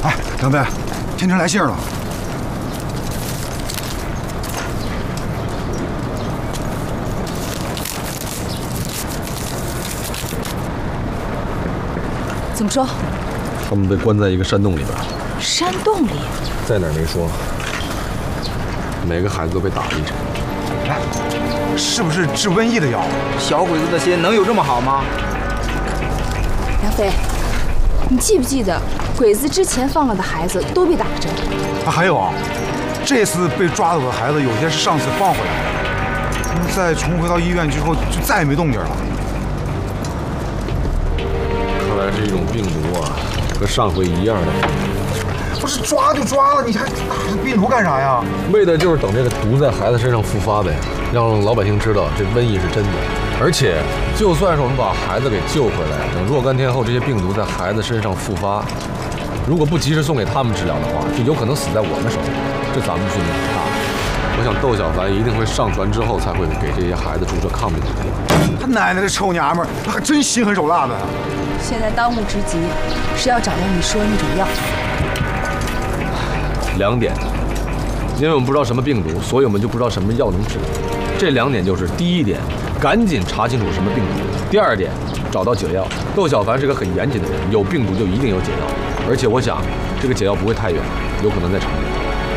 哎，梁队，天成来信了。 怎么说？ 他们被关在一个山洞里边。 山洞里？ 在哪儿没说。每个孩子都被打了一针。 哎，是不是治瘟疫的药？ 小鬼子的心能有这么好吗？ 梁飞，你记不记得鬼子之前放了的孩子都被打了针？ 啊，还有啊，这次被抓走的孩子，有些是上次放回来的，在重回到医院之后就再也没动静了。 看来是一种病毒啊，和上回一样的。 不是抓就抓了，你还打这病毒干啥呀？ 为的就是等这个毒在孩子身上复发呗，让老百姓知道这瘟疫是真的。而且，就算是我们把孩子给救回来，等若干天后这些病毒在孩子身上复发，如果不及时送给他们治疗的话，就有可能死在我们手里，这咱们的罪名很大。我想窦小凡一定会上船之后才会给这些孩子注射抗病毒的药。 他奶奶的臭娘们儿，他还真心狠手辣的。 现在当务之急是要找到你说的那种药。 2点，因为我们不知道什么病毒，所以我们就不知道什么药能治。这2点就是：第1点，赶紧查清楚什么病毒；第2点，找到解药。窦小凡是个很严谨的人，有病毒就一定有解药，而且我想这个解药不会太远，有可能在城里。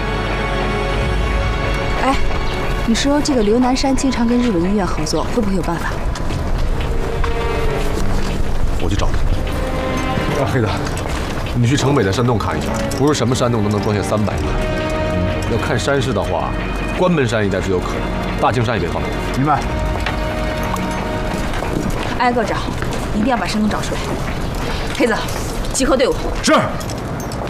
哎，你说这个刘南山经常跟日本医院合作，会不会有办法？ 我去找他。黑子，你去城北的山洞看一下，不是什么山洞都能装下300个。要看山势的话，关门山一带是有可能，大青山也别放过。 明白。 挨个找，一定要把山洞找出来。黑子，集合队伍。 是。